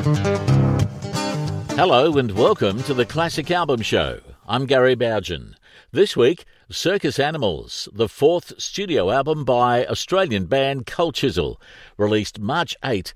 Hello and welcome to the Classic Album Show. I'm Gary Bougen. This week, Circus Animals, the fourth studio album by Australian band Cold Chisel, released March 8,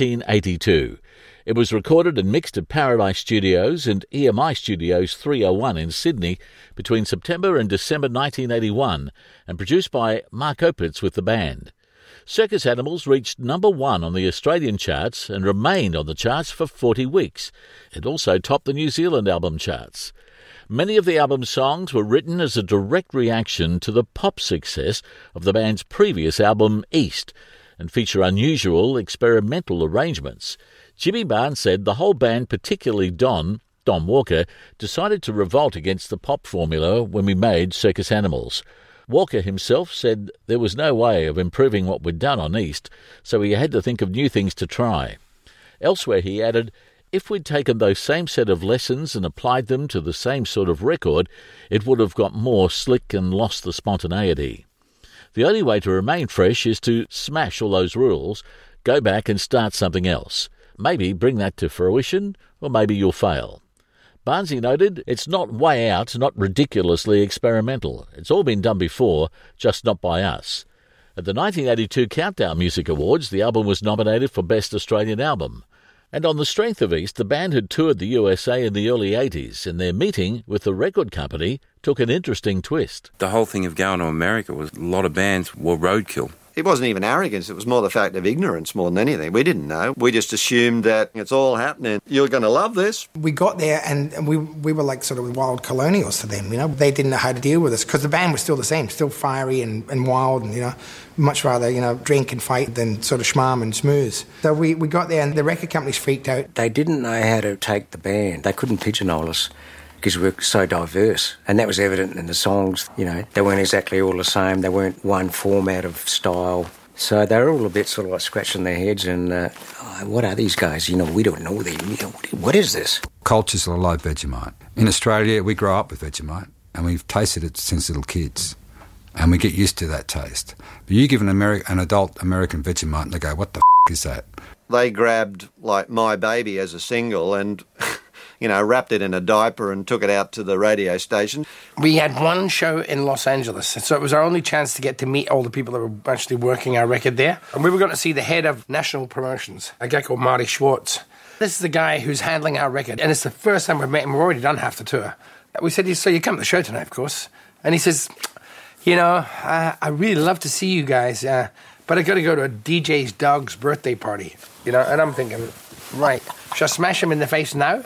1982. It was recorded and mixed at Paradise Studios and EMI Studios 301 in Sydney between September and December 1981 and produced by Mark Opitz with the band. Circus Animals reached number 1 on the Australian charts and remained on the charts for 40 weeks. It also topped the New Zealand album charts. Many of the album's songs were written as a direct reaction to the pop success of the band's previous album, East, and feature unusual experimental arrangements. Jimmy Barnes said the whole band, particularly Don Walker, decided to revolt against the pop formula when we made Circus Animals. Walker himself said there was no way of improving what we'd done on East, so he had to think of new things to try. Elsewhere, he added, if we'd taken those same set of lessons and applied them to the same sort of record, it would have got more slick and lost the spontaneity. The only way to remain fresh is to smash all those rules, go back and start something else. Maybe bring that to fruition, or maybe you'll fail. Barnesy noted, it's not way out, not ridiculously experimental. It's all been done before, just not by us. At the 1982 Countdown Music Awards, the album was nominated for Best Australian Album. And on the strength of East, the band had toured the USA in the early 80s, and their meeting with the record company took an interesting twist. The whole thing of going to America was a lot of bands were roadkill. It wasn't even arrogance, it was more the fact of ignorance more than anything. We didn't know. We just assumed that it's all happening. You're going to love this. We got there and we were like sort of wild colonials to them, you know. They didn't know how to deal with us because the band was still the same, still fiery and wild and, you know, much rather, you know, drink and fight than sort of schmarm and smooze. So we got there and the record companies freaked out. They didn't know how to take the band. They couldn't pigeonhole us because we were so diverse. And that was evident in the songs, you know. They weren't exactly all the same. They weren't one format of style. So they were all a bit sort of like scratching their heads and, what are these guys? You know, we don't know them. You know, what is this? Cold Chisel love Vegemite. In Australia, we grow up with Vegemite and we've tasted it since little kids. And we get used to that taste. But you give an adult American Vegemite and they go, what the is that? They grabbed, like, My Baby as a single and, you know, wrapped it in a diaper and took it out to the radio station. We had one show in Los Angeles, so it was our only chance to get to meet all the people that were actually working our record there. And we were going to see the head of national promotions, a guy called Marty Schwartz. This is the guy who's handling our record, and it's the first time we've met him. We've already done half the tour. We said, so you come to the show tonight, of course. And he says, you know, I really love to see you guys, but I got to go to a DJ's dog's birthday party, you know. And I'm thinking, right, should I smash him in the face now?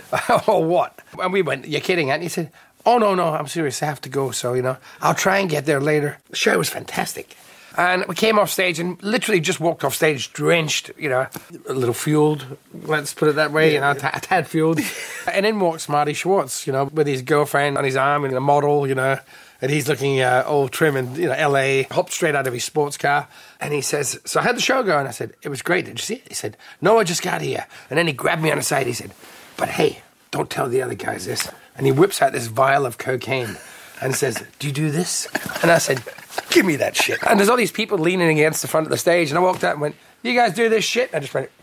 Or what? And we went, you're kidding, and he said, oh, no, I'm serious, I have to go, so, you know, I'll try and get there later. The show was fantastic. And we came off stage and literally just walked off stage drenched, you know, a little fueled, let's put it that way, you know, a tad fueled. And in walks Marty Schwartz, you know, with his girlfriend on his arm and a model, you know, and he's looking all trim and, you know, L.A., hopped straight out of his sports car. And he says, so how'd the show go? And I said, it was great, did you see it? He said, no, I just got here. And then he grabbed me on the side, he said, but hey, don't tell the other guys this. And he whips out this vial of cocaine and says, do you do this? And I said, give me that shit. And there's all these people leaning against the front of the stage. And I walked out and went, you guys do this shit? And I just went,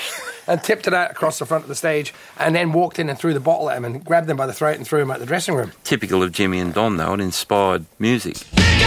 and tipped it out across the front of the stage and then walked in and threw the bottle at him and grabbed him by the throat and threw him out the dressing room. Typical of Jimmy and Don, though, it inspired music.